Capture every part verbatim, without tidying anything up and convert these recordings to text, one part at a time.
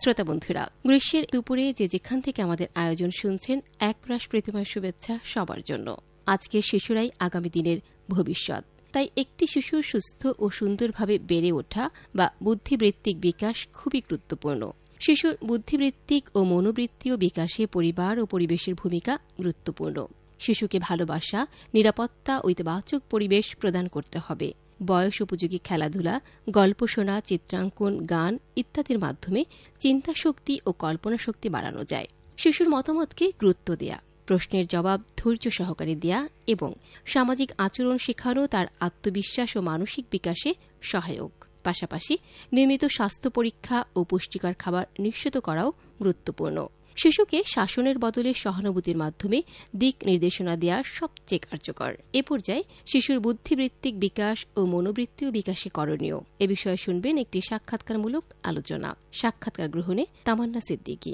শ্রোতা বন্ধুরা, গ্রীষ্মের দুপুরে যে যেখান থেকে আমাদের আয়োজন শুনছেন, একরাশ প্রীতিময় শুভেচ্ছা সবার জন্য। আজকের শিশুরাই আগামী দিনের ভবিষ্যৎ। তাই একটি শিশুর সুস্থ ও সুন্দরভাবে বেড়ে ওঠা বা বুদ্ধিবৃত্তিক বিকাশ খুবই গুরুত্বপূর্ণ। শিশুর বুদ্ধিবৃত্তিক ও মনোবৃত্তীয় বিকাশে পরিবার ও পরিবেশের ভূমিকা গুরুত্বপূর্ণ। শিশুকে ভালোবাসা, নিরাপত্তা ও ইতিবাচক পরিবেশ প্রদান করতে হবে। বয়স উপযোগী খেলাধুলা, গল্প শোনা, চিত্রাঙ্কন, গান ইত্যাদির মাধ্যমে চিন্তাশক্তি ও কল্পনা শক্তি বাড়ানো যায়। শিশুর মতামতকে গুরুত্ব দেয়া, প্রশ্নের জবাব ধৈর্য সহকারে দেয়া এবং সামাজিক আচরণ শেখানো তার আত্মবিশ্বাস ও মানসিক বিকাশে সহায়ক। পাশাপাশি নিয়মিত স্বাস্থ্য পরীক্ষা ও পুষ্টিকর খাবার নিশ্চিত করাও গুরুত্বপূর্ণ। শিশুকে শাসনের বদলে সহানুভূতির মাধ্যমে দিক নির্দেশনা দেওয়া সবচেয়ে কার্যকর। এ পর্যায়ে শিশুর বুদ্ধিবৃত্তিক বিকাশ ও মনোবৃত্তীয় বিকাশে করণীয় এ বিষয়ে শুনবেন একটি সাক্ষাৎকারমূলক আলোচনা। সাক্ষাৎকার গ্রহণে তামান্না সিদ্দিকী।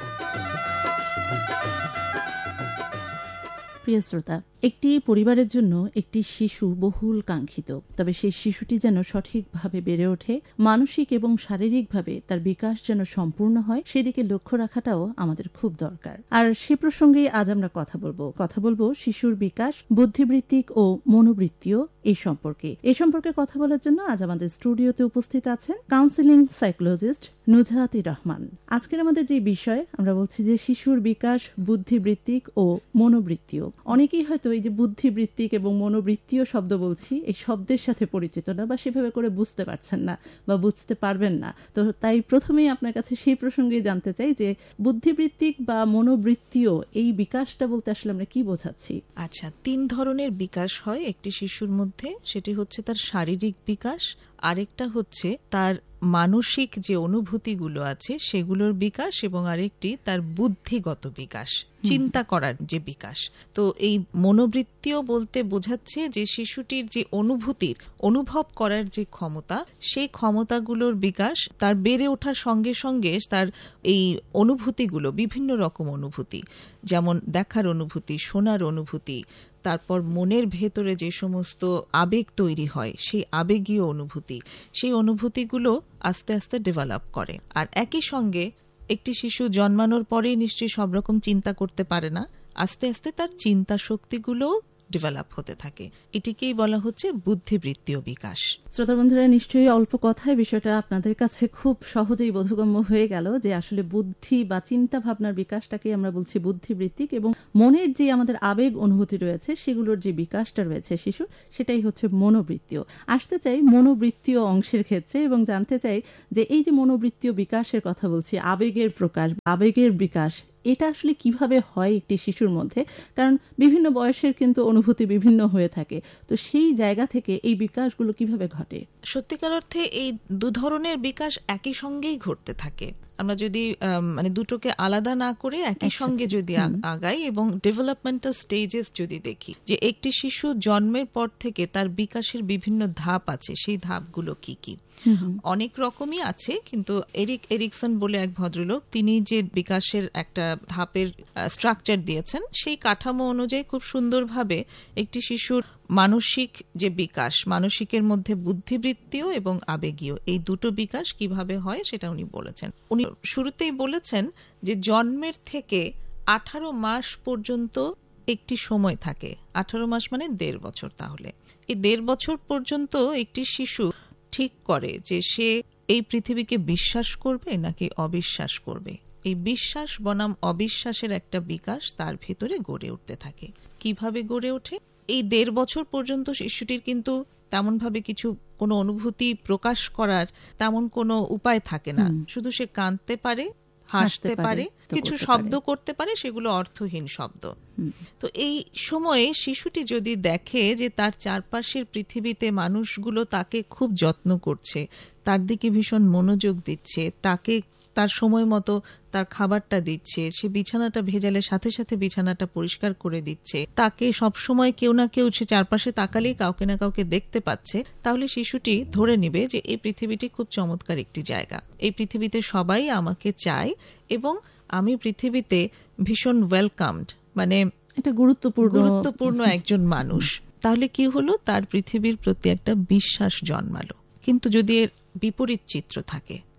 প্রিয় শ্রোতা, একটি পরিবারের জন্য একটি শিশু বহুল কাঙ্ক্ষিত। তবে সেই শিশুটি যেন সঠিকভাবে বেড়ে ওঠে, মানসিক এবং শারীরিকভাবে তার বিকাশ যেন সম্পূর্ণ হয়, সেদিকে লক্ষ্য রাখাটাও আমাদের খুব দরকার। আর সে প্রসঙ্গে আজ আমরা কথা বলবো কথা বলবো শিশুর বিকাশ, বুদ্ধিবৃত্তিক ও মনোবৃত্তীয় এই সম্পর্কে। এই সম্পর্কে কথা বলার জন্য আজ আমাদের স্টুডিওতে উপস্থিত আছেন কাউন্সিলিং সাইকোলজিস্ট নুজহাতি রহমান। আজকের আমাদের যে বিষয়, আমরা বলছি যে শিশুর বিকাশ, বুদ্ধিবৃত্তিক ও মনোবৃত্তীয়। অনেকেই হয়তো এই যে বুদ্ধিবৃত্তিক এবং মনোবৃত্তীয় শব্দ বলছি, এই শব্দের সাথে পরিচিত না বা সেভাবে করে বুঝতে পারছেন না বা বুঝতে পারবেন না। তো তাই প্রথমেই আপনার কাছে সেই প্রসঙ্গে জানতে চাই যে বুদ্ধিবৃত্তিক বা মনোবৃত্তীয় এই বিকাশটা বলতে আসলে আমরা কি বোঝাচ্ছি? আচ্ছা, তিন ধরনের বিকাশ হয় একটি শিশুর মধ্যে। সেটি হচ্ছে তার শারীরিক বিকাশ, আরেকটা হচ্ছে তার মানসিক যে অনুভূতিগুলো আছে সেগুলোর বিকাশ, এবং আরেকটি তার বুদ্ধিগত বিকাশ, চিন্তা করার যে বিকাশ। তো এই মনোবৃত্তীয় বলতে বোঝাচ্ছে যে শিশুটির যে অনুভূতির অনুভব করার যে ক্ষমতা, সেই ক্ষমতাগুলোর বিকাশ তার বেড়ে ওঠার সঙ্গে সঙ্গে তার এই অনুভূতিগুলো, বিভিন্ন রকম অনুভূতি, যেমন দেখার অনুভূতি, শোনার অনুভূতি, তারপর মনের ভেতরে যে সমস্ত আবেগ তৈরি হয়, সেই আবেগীয় অনুভূতি, সেই অনুভূতিগুলো আস্তে আস্তে ডেভেলপ করে। আর একই সঙ্গে একটি শিশু জন্মানোর পরেই নিশ্চয়ই সব রকম চিন্তা করতে পারে না, আস্তে আস্তে তার চিন্তা শক্তিগুলো ডেভেলপ হতে থাকে। এটিকেই বলা হচ্ছে বুদ্ধিবৃত্তীয় বিকাশ। শ্রোতা বন্ধুরা, নিশ্চয়ই অল্প কথায় বিষয়টা আপনাদের কাছে খুব সহজেই বোধগম্য হয়ে গেল যে আসলে বুদ্ধি বা চিন্তা ভাবনার বিকাশটাকে আমরা বলছি বুদ্ধিবৃত্তিক, এবং মনের যে আমাদের আবেগ অনুভূতি রয়েছে সেগুলোর যে বিকাশটা রয়েছে শিশু, সেটাই হচ্ছে মনোবৃত্তীয়। আসতে চাই মনোবৃত্তীয় অংশের ক্ষেত্রে এবং জানতে চাই যে এই যে মনোবৃত্তীয় বিকাশের কথা বলছি, আবেগের প্রকাশ, আবেগের বিকাশ, এটা আসলে কিভাবে হয় একটি শিশুর মধ্যে? কারণ বিভিন্ন বয়সের কিন্তু অনুভূতি বিভিন্ন হয়ে থাকে। তো সেই জায়গা থেকে এই বিকাশগুলো কিভাবে ঘটে? সত্যিকার অর্থে এই দু ধরনের বিকাশ একই সঙ্গেই ঘটতে থাকে। আমরা যদি মানে দুটোকে আলাদা না করে একই সঙ্গে যদি আগাই এবং ডেভেলপমেন্টাল স্টেজেস যদি দেখি, যে একটি শিশু জন্মের পর থেকে তার বিকাশের বিভিন্ন ধাপ আছে, সেই ধাপগুলো কি কি? অনেক রকমই আছে, কিন্তু এরিক এরিকসন বলে এক ভদ্রলোক, তিনি যে বিকাশের একটা ধাপের স্ট্রাকচার দিয়েছেন, সেই কাঠামো অনুযায়ী খুব সুন্দরভাবে একটি শিশুর মানসিক যে বিকাশ, মানসিকের মধ্যে বুদ্ধিবৃত্তীয় এবং আবেগীয় এই দুটো বিকাশ কিভাবে হয় সেটা উনি বলেছেন। উনি শুরুতেই বলেছেন যে জন্মের থেকে আঠারো মাস পর্যন্ত একটি সময় থাকে। আঠারো মাস মানে দেড় বছর। তাহলে এই দেড় বছর পর্যন্ত একটি শিশু ঠিক করে যে সে এই পৃথিবীকে বিশ্বাস করবে নাকি অবিশ্বাস করবে। এই বিশ্বাস বনাম অবিশ্বাসের একটা বিকাশ তার ভেতরে গড়ে উঠতে থাকে। কিভাবে গড়ে ওঠে? এই দেড় বছর পর্যন্ত শিশুটির কিন্তু তেমন ভাবে কিছু কোনো অনুভূতি প্রকাশ করার তেমন কোনো উপায় থাকে না। শুধু সে কাঁদতে পারে, হাসতে পারে, কিছু শব্দ করতে পারে, সেগুলো অর্থহীন শব্দ। তো এই সময়ে শিশুটি যদি দেখে যে তার চারপাশের পৃথিবীতে মানুষগুলো তাকে খুব যত্ন করছে, তার দিকে ভীষণ মনোযোগ দিচ্ছে, তাকে তার সময় মতো তার খাবারটা দিচ্ছে, সে বিছানাটা ভেজালে সাথে সাথে বিছানাটা পরিষ্কার করে দিচ্ছে, তাকে সবসময় কেউ না কেউ সে চারপাশে তাকালেই কাউকে না কাউকে দেখতে পাচ্ছে, তাহলে শিশুটি ধরে নিবে যে এই পৃথিবীটি খুব চমৎকার একটি জায়গা, এই পৃথিবীতে সবাই আমাকে চায় এবং আমি পৃথিবীতে ভীষণ ওয়েলকামড, মানে এটা গুরুত্বপূর্ণ গুরুত্বপূর্ণ একজন মানুষ। তাহলে কি হলো? তার পৃথিবীর প্রতি একটা বিশ্বাস জন্মালো। কিন্তু যদি এর বিপরীত চিত্র থাকে,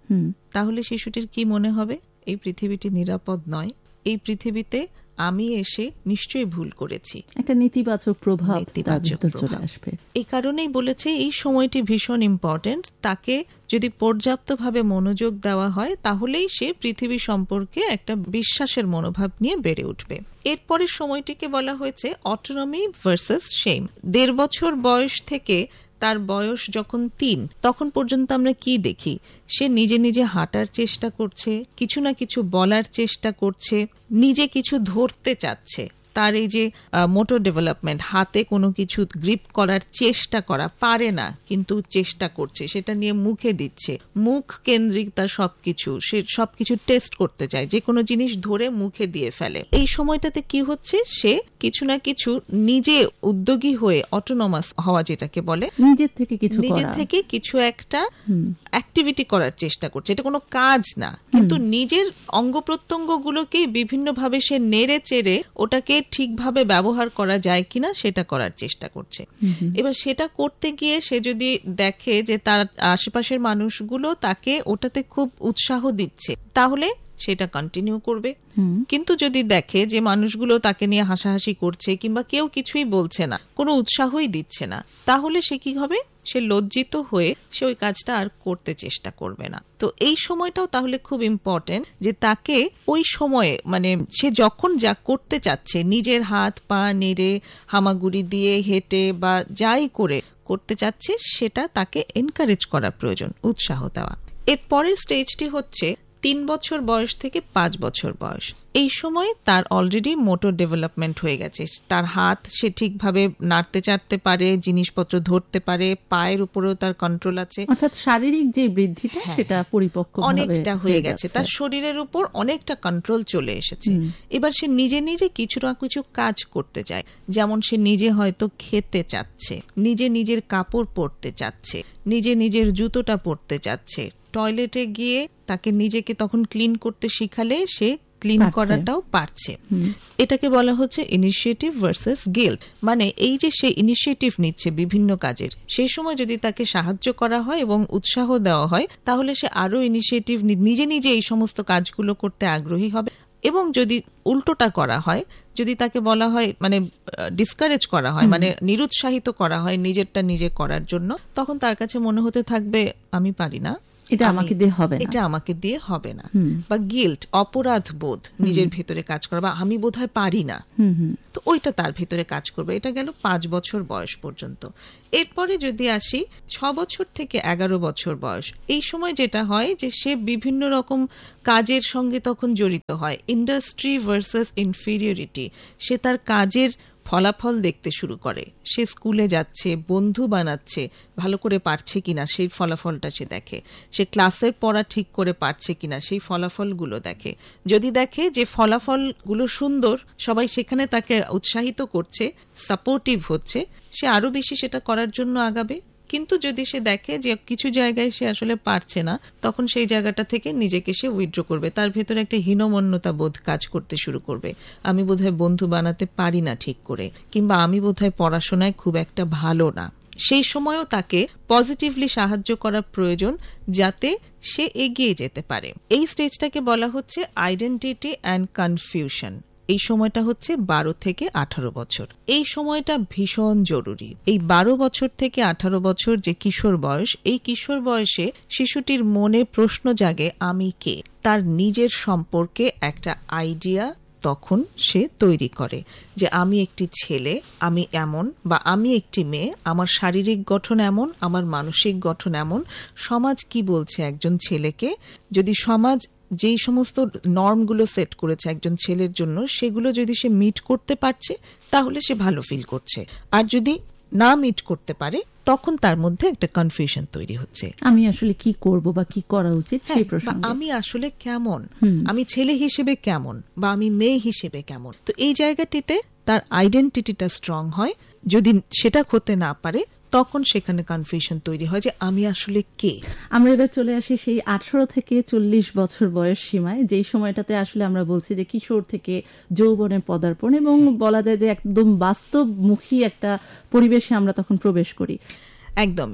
তাহলে শিশুটির কি মনে হবে? এই পৃথিবীটি নিরাপদ নয়, এই পৃথিবীতে আমি এসে নিশ্চয়ই ভুল করেছি, একটা নেতিবাচক প্রভাব চলে আসবে। এই কারণেই বলেছে এই সময়টি ভীষণ ইম্পর্টেন্ট। তাকে যদি পর্যাপ্তভাবে মনোযোগ দেওয়া হয় তাহলেই সে পৃথিবী সম্পর্কে একটা বিশ্বাসের মনোভাব নিয়ে বেড়ে উঠবে। এরপরের সময়টিকে বলা হয়েছে অটোনমি ভার্সেস শেম। দেড় বছর বয়স থেকে তার বয়স যখন তিন, তখন পর্যন্ত আমরা কি দেখি? সে নিজে নিজে হাঁটার চেষ্টা করছে, কিছু না কিছু বলার চেষ্টা করছে, নিজে কিছু ধরতে চাচ্ছে। তার এই যে মোটর ডেভেলপমেন্ট, হাতে কোনো কিছু গ্রিপ করার চেষ্টা করা, পারে না কিন্তু চেষ্টা করছে, সেটা নিয়ে মুখে দিচ্ছে, মুখ কেন্দ্রিক তার সবকিছু, সে সবকিছু টেস্ট করতে চায়, যে কোনো জিনিস ধরে মুখে দিয়ে ফেলে। এই সময়টাতে কি হচ্ছে? সে কিছু না কিছু নিজে উদ্যোগী হয়ে অটোনমাস হওয়া, যেটাকে বলে নিজের থেকে কিছু নিজের থেকে কিছু একটা অ্যাক্টিভিটি করার চেষ্টা করছে। এটা কোনো কাজ না, কিন্তু নিজের অঙ্গ প্রত্যঙ্গ গুলোকে বিভিন্ন ভাবে সে নেড়ে চেড়ে ওটাকে ঠিকভাবে ব্যবহার করা যায় কিনা সেটা করার চেষ্টা করছে। এবার সেটা করতে গিয়ে সে যদি দেখে যে তার আশেপাশের মানুষগুলো তাকে ওটাতে খুব উৎসাহ দিচ্ছে, তাহলে সেটা কন্টিনিউ করবে। কিন্তু যদি দেখে যে মানুষগুলো তাকে নিয়ে হাসাহাসি করছে কিংবা কেউ কিছুই বলছে না, কোনো উৎসাহই দিচ্ছে না, তাহলে সে কি হবে? সে লজ্জিত হয়ে সে ওই কাজটা আর করতে চেষ্টা করবে না। তো এই সময়টাও তাহলে খুব ইম্পর্টেন্ট যে তাকে ওই সময়ে, মানে সে যখন যা করতে চাচ্ছে, নিজের হাত পা নেড়ে হামাগুড়ি দিয়ে হেঁটে বা যাই করে করতে চাচ্ছে, সেটা তাকে এনকারেজ করা প্রয়োজন, উৎসাহ দেওয়া। এর পরের স্টেজটি হচ্ছে তিন বছর বয়স থেকে পাঁচ বছর বয়স। এই সময় তার অলরেডি মোটর ডেভেলপমেন্ট হয়ে গেছে, তার হাত সে ঠিকভাবে নাড়তে চাড়তে পারে, জিনিসপত্র ধরতে পারে, পায়ের উপরেও তার কন্ট্রোল আছে, অর্থাৎ শারীরিক যে বৃদ্ধিটা সেটা পরিপক্ক অনেকটা হয়ে গেছে, তার শরীরের উপর অনেকটা কন্ট্রোল চলে এসেছে। এবার সে নিজে নিজে কিছু না কিছু কাজ করতে চায়, যেমন সে নিজে হয়তো খেতে চাচ্ছে, নিজে নিজের কাপড় পরতে চাচ্ছে, নিজে নিজের জুতোটা পরতে চাচ্ছে, টয়লেটে গিয়ে তাকে নিজেকে তখন ক্লিন করতে শিখালে সে ক্লিন করাটাও পারছে। এটাকে বলা হচ্ছে ইনিশিয়েটিভ ভার্সেস গিল্ট। মানে এই যে সে ইনিশিয়েটিভ নিচ্ছে বিভিন্ন কাজের, সেই সময় যদি তাকে সাহায্য করা হয় এবং উৎসাহ দেওয়া হয়, তাহলে সে আরো ইনিশিয়েটিভ নিজে নিজে এই সমস্ত কাজগুলো করতে আগ্রহী হবে। এবং যদি উল্টোটা করা হয়, যদি তাকে বলা হয়, মানে ডিসকারেজ করা হয়, মানে নিরুৎসাহিত করা হয় নিজেরটা নিজে করার জন্য, তখন তার কাছে মনে হতে থাকবে আমি পারি না, এটা আমাকে দিয়ে হবে না, এটা আমাকে দিয়ে হবে না, বা গিল্ট, অপরাধ বোধ নিজের ভেতরে কাজ করা, বা আমি বোধহয় পারি না, তো ওইটা তার ভেতরে কাজ করবে। এটা গেল পাঁচ বছর বয়স পর্যন্ত। এরপরে যদি আসি ছ বছর থেকে এগারো বছর বয়স, এই সময় যেটা হয় যে সে বিভিন্ন রকম কাজের সঙ্গে তখন জড়িত হয়, ইন্ডাস্ট্রি ভার্সেস ইনফিরিয়রিটি। সে তার কাজের ফলাফল দেখতে শুরু করে, সে স্কুলে যাচ্ছে, বন্ধু বানাচ্ছে, ভালো করে পারছে কিনা সেই ফলাফলটা সে দেখে, সে ক্লাসের পড়া ঠিক করে পারছে কিনা সেই ফলাফলগুলো দেখে। যদি দেখে যে ফলাফলগুলো সুন্দর, সবাই সেখানে তাকে উৎসাহিত করছে, সাপোর্টিভ হচ্ছে, সে আরো বেশি সেটা করার জন্য আগাবে। কিন্তু যদি সে দেখে যে কিছু জায়গায় সে আসলে পারছে না, তখন সেই জায়গাটা থেকে নিজেকে সে উইথড্র করবে, তার ভেতরে একটা হীনমন্যতা বোধ কাজ করতে শুরু করবে, আমি বোধহয় বন্ধু বানাতে পারি না ঠিক করে, কিংবা আমি বোধহয় পড়াশোনায় খুব একটা ভালো না। সেই সময়ও তাকে পজিটিভলি সাহায্য করা প্রয়োজন, যাতে সে এগিয়ে যেতে পারে। এই স্টেজটাকে বলা হচ্ছে আইডেন্টিটি অ্যান্ড কনফিউশন। এই সময়টা হচ্ছে বারো থেকে আঠারো বছর। এই সময়টা ভীষণ জরুরি। এই বারো বছর থেকে আঠারো বছর যে কিশোর বয়স, এই কিশোর বয়সে শিশুটির মনে প্রশ্ন জাগে আমি কে, তার নিজের সম্পর্কে একটা আইডিয়া তখন সে তৈরি করে যে আমি একটি ছেলে, আমি এমন, বা আমি একটি মেয়ে, আমার শারীরিক গঠন এমন, আমার মানসিক গঠন এমন, সমাজ কি বলছে একজন ছেলেকে, যদি সমাজ যেই সমস্ত নর্মগুলো সেট করেছে একজন ছেলের জন্য, সেগুলো যদি সে মিট করতে পারছে তাহলে সে ভালো ফিল করছে, আর যদি না মিট করতে পারে তখন তার মধ্যে একটা কনফিউশন তৈরি হচ্ছে, আমি আসলে কি করব বা কি করা উচিত সেই প্রসঙ্গে, আমি আসলে কেমন, আমি ছেলে হিসেবে কেমন, বা আমি মেয়ে হিসেবে কেমন। তো এই জায়গাটিতে তার আইডেন্টিটিটা স্ট্রং হয়। যদি সেটা হতে না পারে তখন সেখানে কনফিউশন তৈরি হয় যে আমি আসলে কে। আমরা এবার চলে আসি সেই আঠারো থেকে চল্লিশ বছর বয়স সীমায়, যেই সময়টাতে আসলে আমরা বলছি যে কিশোর থেকে যৌবনে পদার্পণ, এবং বলা যায় যে একদম বাস্তবমুখী একটা পরিবেশে আমরা তখন প্রবেশ করি। একদমই।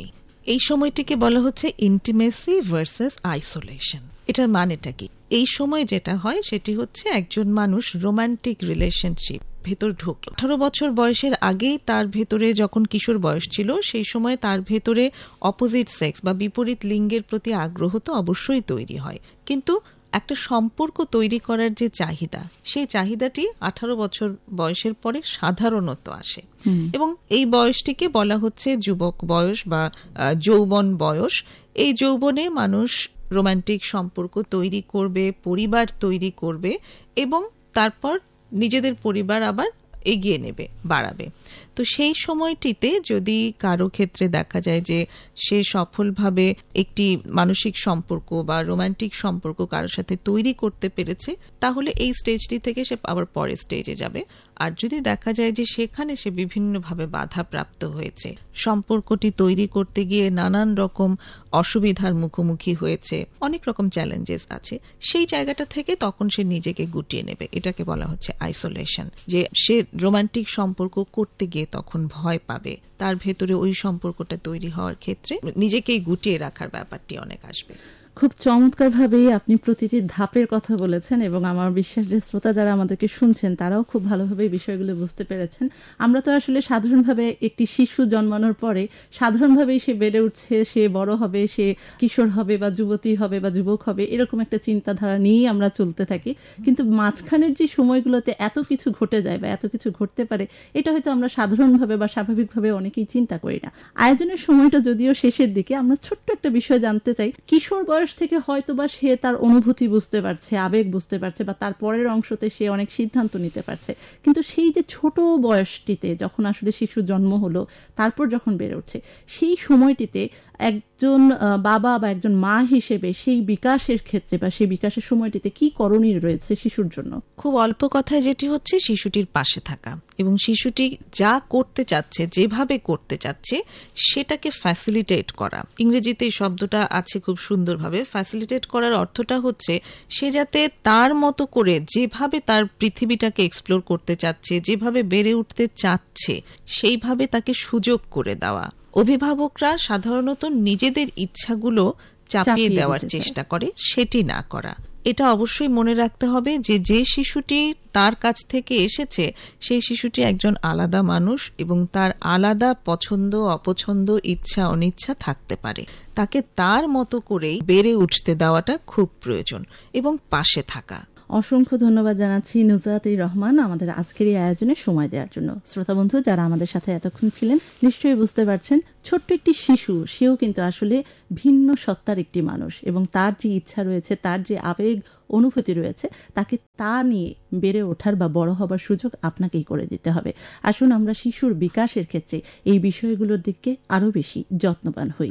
এই সময়টিকে বলা হচ্ছে ইন্টিমেসি ভার্সেস আইসোলেশন। এটার মানেটা কি? এই সময় যেটা হয় সেটি হচ্ছে একজন মানুষ রোমান্টিক রিলেশনশিপ ভেতর ঢোকে। আঠারো বছর বয়সের আগেই তার ভেতরে, যখন কিশোর বয়স ছিল সেই সময় তার ভেতরে অপোজিট সেক্স বা বিপরীত লিঙ্গের প্রতি আগ্রহ তো অবশ্যই তৈরি হয়, কিন্তু একটা সম্পর্ক তৈরি করার যে চাহিদা, সেই চাহিদাটি আঠারো বছর বয়সের পরে সাধারণত আসে এবং এই বয়সটিকে বলা হচ্ছে যুবক বয়স বা যৌবন বয়স। এই যৌবনে মানুষ রোমান্টিক সম্পর্ক তৈরি করবে, পরিবার তৈরি করবে এবং তারপর নিজেদের পরিবার আবার এগিয়ে নেবে, বাড়াবে। তো সেই সময়টিতে যদি কারো ক্ষেত্রে দেখা যায় যে সে সফলভাবে একটি মানসিক সম্পর্ক বা রোমান্টিক সম্পর্ক কারোর সাথে তৈরি করতে পেরেছে, তাহলে এই স্টেজটি থেকে সে আবার পরের স্টেজে যাবে। আর যদি দেখা যায় যে সেখানে সে বিভিন্নভাবে বাধাপ্রাপ্ত হয়েছে, সম্পর্কটি তৈরি করতে গিয়ে নানান রকম অসুবিধার মুখোমুখি হয়েছে, অনেক রকম চ্যালেঞ্জেস আছে, সেই জায়গাটা থেকে তখন সে নিজেকে গুটিয়ে নেবে। এটাকে বলা হচ্ছে আইসোলেশন। যে সে রোমান্টিক সম্পর্ক করতে গিয়ে তখন ভয় পাবে, তার ভেতরে ওই সম্পর্কটা তৈরি হওয়ার ক্ষেত্রে নিজেকেই গুটিয়ে রাখার ব্যাপারটি অনেক আসবে। খুব চমৎকারভাবেই আপনি প্রতিটি ধাপের কথা বলেছেন এবং আমার বিশ্বাস যে শ্রোতা যারা আমাদেরকে শুনছেন তারাও খুব ভালোভাবে বিষয়গুলো বুঝতে পেরেছেন। আমরা তো আসলে সাধারণভাবে একটি শিশু জন্মানোর পরে সাধারণভাবেই সে বেড়ে উঠছে, সে বড় হবে, সে কিশোর হবে বা যুবতী হবে বা যুবক হবে, এরকম একটা চিন্তাধারা নিয়েই আমরা চলতে থাকি। কিন্তু মাঝখানের যে সময়গুলোতে এত কিছু ঘটে যায় বা এত কিছু ঘটতে পারে, এটা হয়তো আমরা সাধারণভাবে বা স্বাভাবিকভাবে অনেকেই চিন্তা করি না। আয়োজনের সময়টা যদিও শেষের দিকে, আমরা ছোট্ট একটা বিষয় জানতে চাই। কিশোর বয়স থেকে হয়তো বা সে তার অনুভূতি বুঝতে পারছে, আবেগ বুঝতে পারছে বা তার পরের অংশতে সে অনেক সিদ্ধান্ত নিতে পারছে, কিন্তু সেই যে ছোট বয়সটিতে যখন আসলে শিশু জন্ম হলো, তারপর যখন বেড়ে উঠছে, সেই সময়টিতে একজন বাবা বা একজন মা হিসেবে সেই বিকাশের ক্ষেত্রে বা সেই বিকাশের সময়টিতে কি করণীয় রয়েছে শিশুর জন্য? খুব অল্প কথায় যেটি হচ্ছে শিশুটির পাশে থাকা এবং শিশুটি যা করতে চাচ্ছে, যেভাবে করতে চাচ্ছে সেটাকে ফ্যাসিলিটেট করা। ইংরেজিতে এই শব্দটা আছে খুব সুন্দরভাবে। ফ্যাসিলিটেট করার অর্থটা হচ্ছে সে যাতে তার মতো করে যেভাবে তার পৃথিবীটাকে এক্সপ্লোর করতে চাচ্ছে, যেভাবে বেড়ে উঠতে চাচ্ছে, সেইভাবে তাকে সুযোগ করে দেওয়া। অভিভাবকরা সাধারণত নিজেদের ইচ্ছাগুলো চাপিয়ে দেওয়ার চেষ্টা করে, সেটি না করা। এটা অবশ্যই মনে রাখতে হবে যে যে শিশুটি তার কাছ থেকে এসেছে সেই শিশুটি একজন আলাদা মানুষ এবং তার আলাদা পছন্দ, অপছন্দ, ইচ্ছা অনিচ্ছা থাকতে পারে। তাকে তার মতো করেই বেড়ে উঠতে দেওয়াটা খুব প্রয়োজন এবং পাশে থাকা। অসংখ্য ধন্যবাদ জানাচ্ছি নুজরাত রহমান আমাদের আজকের এই আয়োজনে সময় দেওয়ার জন্য। শ্রোতা বন্ধু যারা আমাদের সাথে এতক্ষণ ছিলেন, নিশ্চয়ই বুঝতে পারছেন ছোট্ট একটি শিশু, সেও কিন্তু আসলে ভিন্ন সত্তার একটি মানুষ এবং তার যে ইচ্ছা রয়েছে, তার যে আবেগ অনুভূতি রয়েছে, তাকে তা নিয়ে বেড়ে ওঠার বা বড় হবার সুযোগ আপনাকেই করে দিতে হবে। আসুন আমরা শিশুর বিকাশের ক্ষেত্রে এই বিষয়গুলোর দিকে আরো বেশি যত্নবান হই।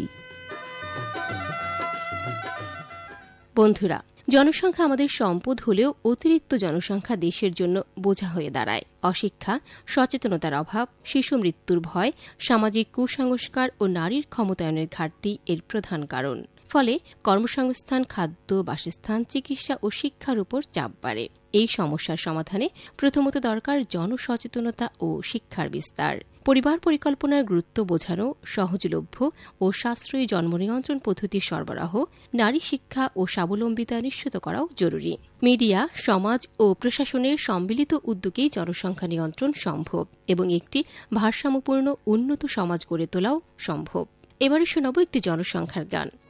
বন্ধুরা, জনসংখ্যা আমাদের সম্পদ হলেও অতিরিক্ত জনসংখ্যা দেশের জন্য বোঝা হয়ে দাঁড়ায়। অশিক্ষা, সচেতনতার অভাব, শিশু মৃত্যুর ভয়, সামাজিক কুসংস্কার ও নারীর ক্ষমতায়নের ঘাটতি এর প্রধান কারণ। ফলে কর্মসংস্থান, খাদ্য, বাসস্থান, চিকিৎসা ও শিক্ষার উপর চাপ বাড়ে। এই সমস্যার সমাধানে প্রথমত দরকার জনসচেতনতা ও শিক্ষার বিস্তার। পরিবার পরিকল্পনার গুরুত্ব বোঝানো, সহজলভ্য ও সাশ্রয়ী জন্ম নিয়ন্ত্রণ পদ্ধতি সরবরাহ, নারী শিক্ষা ও স্বাবলম্বিতা নিশ্চিত করাও জরুরি। মিডিয়া, সমাজ ও প্রশাসনের সম্মিলিত উদ্যোগেই জনসংখ্যা নিয়ন্ত্রণ সম্ভব এবং একটি ভারসাম্যপূর্ণ উন্নত সমাজ গড়ে তোলাও সম্ভব। এবারে শোনাব একটি জনসংখ্যার গান।